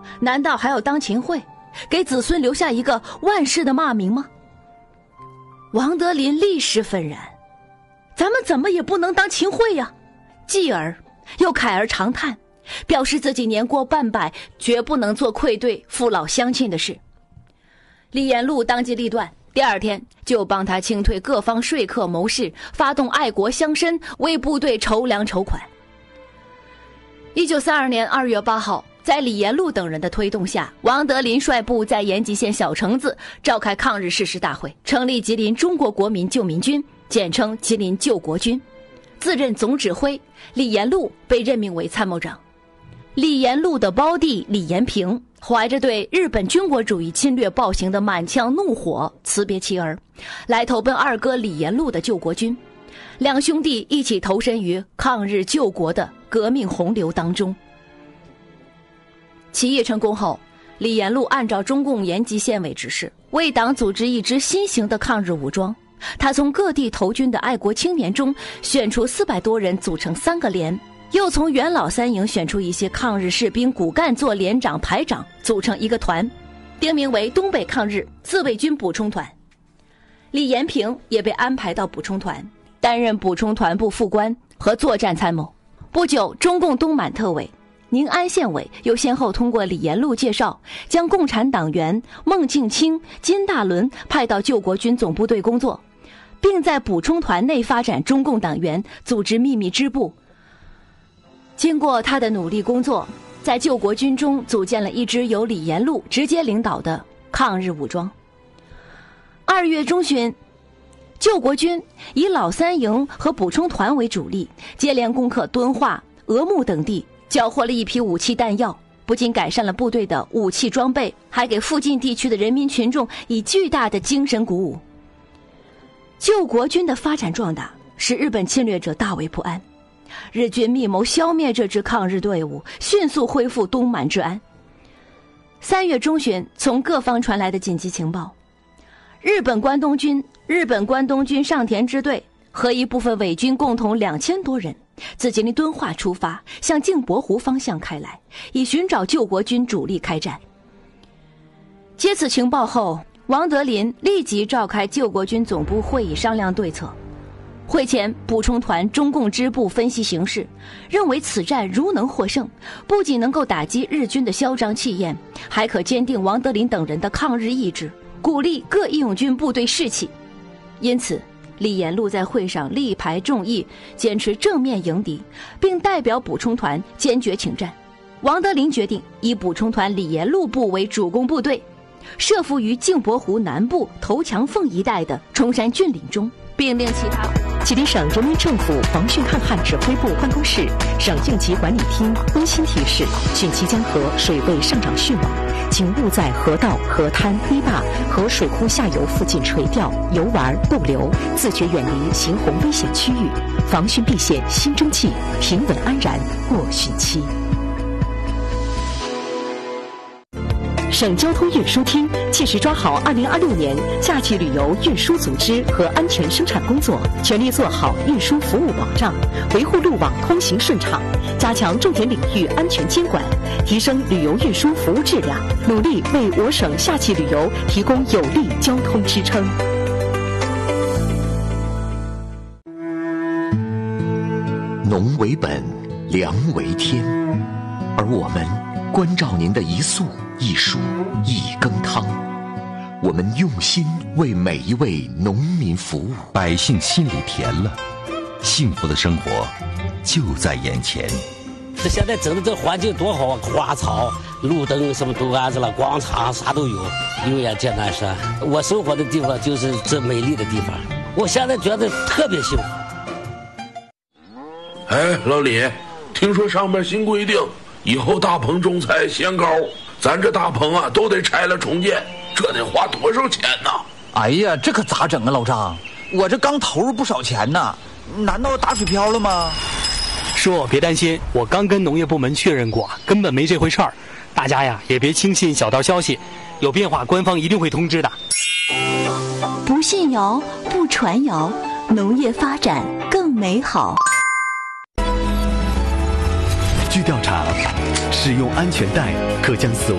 难道还要当秦桧，给子孙留下一个万世的骂名吗？王德林立时愤然，咱们怎么也不能当秦桧呀！继而又慨而长叹，表示自己年过半百，绝不能做愧对父老乡亲的事。李延禄当机立断，第二天就帮他清退各方说客谋士，发动爱国乡绅，为部队筹粮筹款。1932年2月8号，在李延禄等人的推动下，王德林率部在延吉县小城子召开抗日誓师大会，成立吉林中国国民救民军，简称吉林救国军，自任总指挥。李延禄被任命为参谋长。李延禄的胞弟李延平怀着对日本军国主义侵略暴行的满腔怒火，辞别妻儿，来投奔二哥李延禄的救国军。两兄弟一起投身于抗日救国的革命洪流当中。起义成功后，李延禄按照中共延吉县委指示，为党组织一支新型的抗日武装。他从各地投军的爱国青年中选出400多人组成3个连，又从元老三营选出一些抗日士兵骨干做连长排长，组成一个团，定名为东北抗日自卫军补充团。李延平也被安排到补充团，担任补充团部副官和作战参谋。不久，中共东满特委、宁安县委又先后通过李延禄介绍，将共产党员孟庆清、金大伦派到救国军总部队工作，并在补充团内发展中共党员，组织秘密支部。经过他的努力工作，在救国军中组建了一支由李延禄直接领导的抗日武装。2月中旬，救国军以老三营和补充团为主力，接连攻克敦化、峨木等地，缴获了一批武器弹药，不仅改善了部队的武器装备，还给附近地区的人民群众以巨大的精神鼓舞。救国军的发展壮大使日本侵略者大为不安，日军密谋消灭这支抗日队伍，迅速恢复东满治安。3月中旬，从各方传来的紧急情报，日本关东军上田支队和一部分伪军共同2000多人自吉林敦化出发，向镜泊湖方向开来，以寻找救国军主力开战。接此情报后，王德林立即召开救国军总部会议商量对策。会前，补充团中共支部分析形势，认为此战如能获胜，不仅能够打击日军的嚣张气焰，还可坚定王德林等人的抗日意志，鼓励各义勇军部队士气。因此，李延禄在会上力排众议，坚持正面迎敌，并代表补充团坚决请战。王德林决定以补充团李延禄部为主攻部队，设伏于镜泊湖南部头墙缝一带的崇山峻岭中，并令其他吉林省人民政府防汛抗旱指挥部办公室、省应急管理厅温馨提示：汛期江河水位上涨迅猛，请勿在河道、河滩、堤坝和水库下游附近垂钓、游玩、逗留，自觉远离行洪危险区域，防汛避险新征季，平稳安然过汛期。省交通运输厅切实抓好2026年夏季旅游运输组织和安全生产工作，全力做好运输服务保障，维护路网通行顺畅，加强重点领域安全监管，提升旅游运输服务质量，努力为我省夏季旅游提供有力交通支撑。 农为本，粮为天，而我们关照您的一粟一黍一羹汤，我们用心为每一位农民服务， 百姓心里甜了，幸福的生活就在眼前。 这现在整的这环境多好啊，花草、路灯什么都安置了，广场啥都有。油盐艰难山，我生活的地方就是这美丽的地方，我现在觉得特别幸福。 哎，老李，听说上面新规定，以后大棚种菜限高，咱这大棚啊都得拆了重建，这得花多少钱呢？ 哎呀，这可咋整啊，老张？我这刚投入不少钱呢，难道打水漂了吗？ 叔，别担心，我刚跟农业部门确认过，根本没这回事儿。大家呀，也别轻信小道消息，有变化官方一定会通知的。 不信谣，不传谣，农业发展更美好。 据调查，使用安全带可将死亡